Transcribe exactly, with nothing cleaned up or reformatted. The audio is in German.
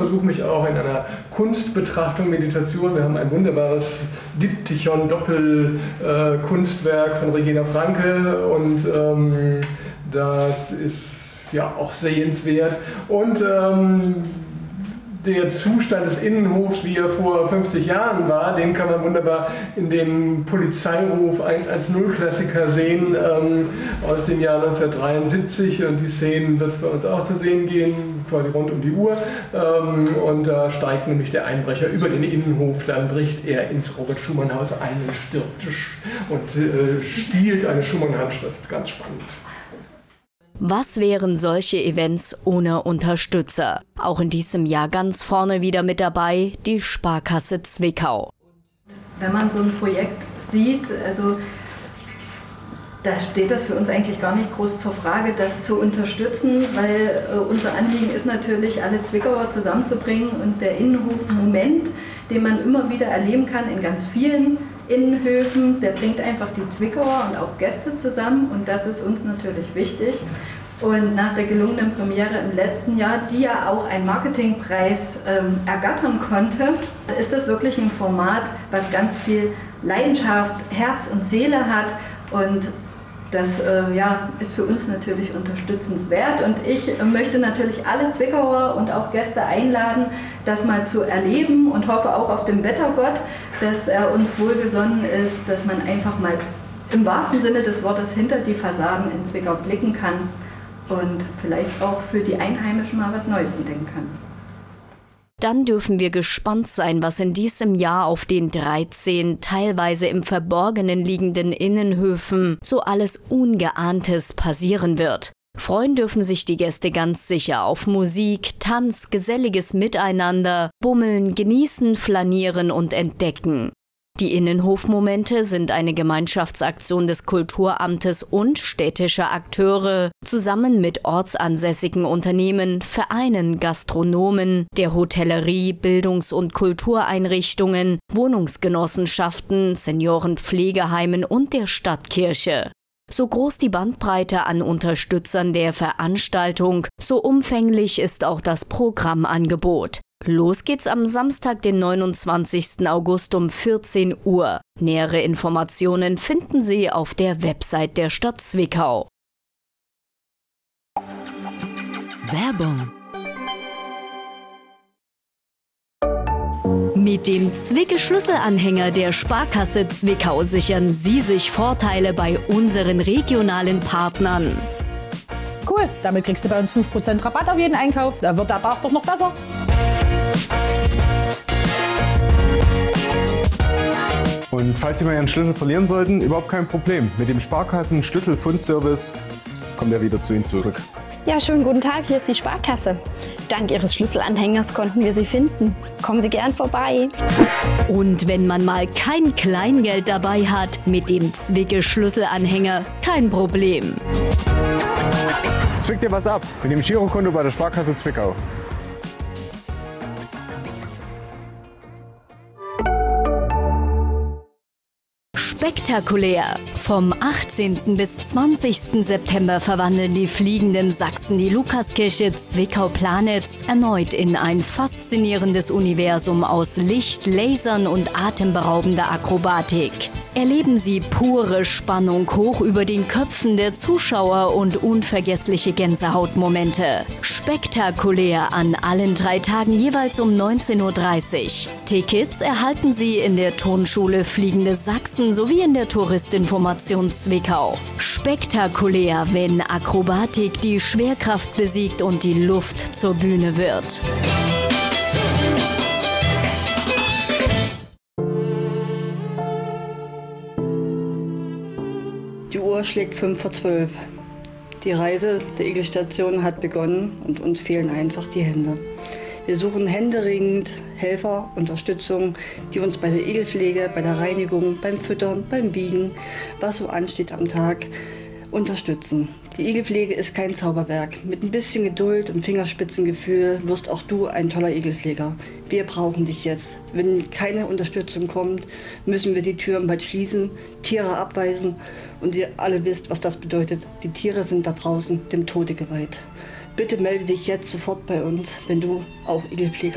versuche mich auch in einer Kunstbetrachtung, Meditation. Wir haben ein wunderbares Diptychon-Doppel-Kunstwerk von Regina Franke und ähm, das ist ja auch sehenswert. Und ähm, der Zustand des Innenhofs, wie er vor fünfzig Jahren war, den kann man wunderbar in dem Polizeiruf hundertzehn-Klassiker sehen ähm, aus dem Jahr neunzehnhundertdreiundsiebzig. Und die Szenen wird es bei uns auch zu sehen gehen, quasi rund um die Uhr. Ähm, und da steigt nämlich der Einbrecher über den Innenhof, dann bricht er ins Robert-Schumann-Haus ein und stirbt und äh, stiehlt eine Schumann-Handschrift. Ganz spannend. Was wären solche Events ohne Unterstützer? Auch in diesem Jahr ganz vorne wieder mit dabei die Sparkasse Zwickau. Wenn man so ein Projekt sieht, also da steht das für uns eigentlich gar nicht groß zur Frage, das zu unterstützen, weil äh, unser Anliegen ist natürlich, alle Zwickauer zusammenzubringen und der Innenhof-Moment, den man immer wieder erleben kann in ganz vielen Innenhöfen, der bringt einfach die Zwickauer und auch Gäste zusammen und das ist uns natürlich wichtig. Und nach der gelungenen Premiere im letzten Jahr, die ja auch einen Marketingpreis ähm, ergattern konnte, ist das wirklich ein Format, was ganz viel Leidenschaft, Herz und Seele hat und das äh, ja, ist für uns natürlich unterstützenswert und ich äh, möchte natürlich alle Zwickauer und auch Gäste einladen, das mal zu erleben und hoffe auch auf den Wettergott, dass er uns wohlgesonnen ist, dass man einfach mal im wahrsten Sinne des Wortes hinter die Fassaden in Zwickau blicken kann und vielleicht auch für die Einheimischen mal was Neues entdecken kann. Dann dürfen wir gespannt sein, was in diesem Jahr auf den dreizehn teilweise im Verborgenen liegenden Innenhöfen so alles Ungeahntes passieren wird. Freuen dürfen sich die Gäste ganz sicher auf Musik, Tanz, geselliges Miteinander, Bummeln, Genießen, Flanieren und Entdecken. Die Innenhofmomente sind eine Gemeinschaftsaktion des Kulturamtes und städtischer Akteure, zusammen mit ortsansässigen Unternehmen, Vereinen, Gastronomen, der Hotellerie, Bildungs- und Kultureinrichtungen, Wohnungsgenossenschaften, Seniorenpflegeheimen und der Stadtkirche. So groß die Bandbreite an Unterstützern der Veranstaltung, so umfänglich ist auch das Programmangebot. Los geht's am Samstag, den neunundzwanzigsten August um vierzehn Uhr. Nähere Informationen finden Sie auf der Website der Stadt Zwickau. Werbung. Mit dem Zwicke-Schlüsselanhänger der Sparkasse Zwickau sichern Sie sich Vorteile bei unseren regionalen Partnern. Cool, damit kriegst du bei uns fünf Prozent Rabatt auf jeden Einkauf. Da wird der Tag doch noch besser. Und falls Sie mal Ihren Schlüssel verlieren sollten, überhaupt kein Problem. Mit dem Sparkassen-Schlüsselfundservice kommt er wieder zu Ihnen zurück. Ja, schönen guten Tag, hier ist die Sparkasse. Dank Ihres Schlüsselanhängers konnten wir Sie finden. Kommen Sie gern vorbei. Und wenn man mal kein Kleingeld dabei hat, mit dem Zwicke-Schlüsselanhänger kein Problem. Zwick dir was ab mit dem Girokonto bei der Sparkasse Zwickau. Spektakulär! Vom achtzehnten bis zwanzigsten September verwandeln die fliegenden Sachsen die Lukaskirche Zwickau-Planitz erneut in ein faszinierendes Universum aus Licht, Lasern und atemberaubender Akrobatik. Erleben Sie pure Spannung hoch über den Köpfen der Zuschauer und unvergessliche Gänsehautmomente. Spektakulär an allen drei Tagen jeweils um neunzehn Uhr dreißig. Tickets erhalten Sie in der Turnschule Fliegende Sachsen sowie in der Touristinformation Zwickau. Spektakulär, wenn Akrobatik die Schwerkraft besiegt und die Luft zur Bühne wird. Die Uhr schlägt fünf vor zwölf. Die Reise der Igelstation hat begonnen und uns fehlen einfach die Hände. Wir suchen händeringend Helfer, Unterstützung, die uns bei der Igelpflege, bei der Reinigung, beim Füttern, beim Wiegen, was so ansteht am Tag, unterstützen. Die Igelpflege ist kein Zauberwerk. Mit ein bisschen Geduld und Fingerspitzengefühl wirst auch du ein toller Igelpfleger. Wir brauchen dich jetzt. Wenn keine Unterstützung kommt, müssen wir die Türen bald schließen, Tiere abweisen und ihr alle wisst, was das bedeutet. Die Tiere sind da draußen dem Tode geweiht. Bitte melde dich jetzt sofort bei uns, wenn du auch Igelpfleger